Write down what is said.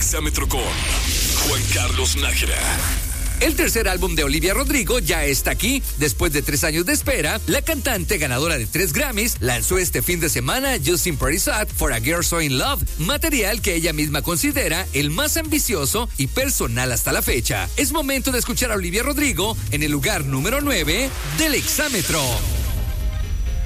Exámetro con Juan Carlos Nájera. El tercer álbum de Olivia Rodrigo ya está aquí. Después de 3 años de espera, la cantante ganadora de 3 Grammys lanzó este fin de semana Justin Pretty Sad for a Girl So in Love, material que ella misma considera el más ambicioso y personal hasta la fecha. Es momento de escuchar a Olivia Rodrigo en el lugar número 9 del Exámetro.